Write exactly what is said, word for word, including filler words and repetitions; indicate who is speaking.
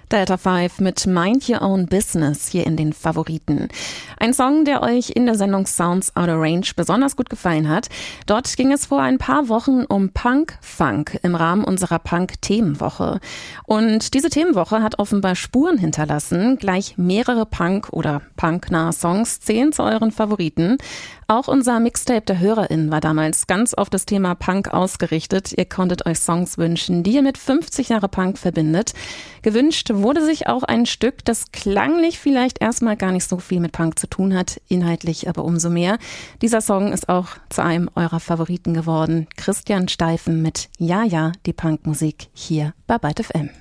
Speaker 1: Delta fünf mit Mind Your Own Business hier in den Favoriten. Ein Song, der euch in der Sendung Sounds Out of Range besonders gut gefallen hat. Dort ging es vor ein paar Wochen um Punk-Funk im Rahmen unserer Punk-Themenwoche. Und diese Themenwoche hat offenbar Spuren hinterlassen. Gleich mehrere Punk- oder punknahe Songs zählen zu euren Favoriten. Auch unser Mixtape der HörerInnen war damals ganz auf das Thema Punk ausgerichtet. Ihr konntet euch Songs wünschen, die ihr mit fünfzig Jahre Punk verbindet. Gewünscht wurde sich auch ein Stück, das klanglich vielleicht erstmal gar nicht so viel mit Punk zu tun hat, inhaltlich aber umso mehr. Dieser Song ist auch zu einem eurer Favoriten geworden. Christian Steifen mit Ja, ja, die Punkmusik hier bei Byte F M.